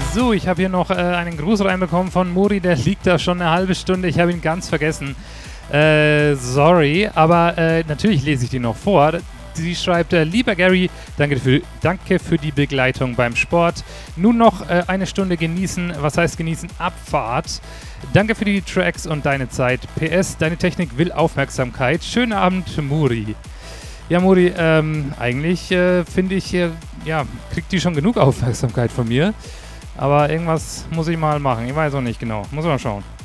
So, ich habe hier noch einen Gruß reinbekommen von Muri, der liegt da schon eine halbe Stunde. Ich habe ihn ganz vergessen. Sorry, aber natürlich lese ich die noch vor. Sie schreibt, lieber Gary, danke für die Begleitung beim Sport. Nun noch eine Stunde genießen. Was heißt genießen? Abfahrt. Danke für die Tracks und deine Zeit. PS, deine Technik will Aufmerksamkeit. Schönen Abend, Muri. Ja, Muri, eigentlich finde ich, ja, kriegt die schon genug Aufmerksamkeit von mir. Aber irgendwas muss ich mal machen. Ich weiß auch nicht genau. Muss mal schauen.